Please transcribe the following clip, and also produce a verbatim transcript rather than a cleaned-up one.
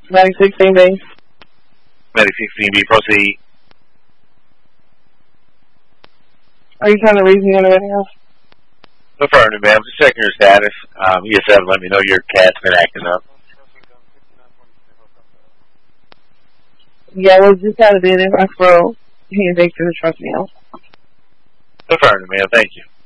Medic sixteen B. Medic sixteen B, proceed. Are you trying to reach me on anything else? Affirmative, ma'am. Just checking your status. Um, E S F, let me know your cat's been acting up. Yeah, well, just out of the Foxborough. He and Victor to trust me out. Affirmative, ma'am. Thank you.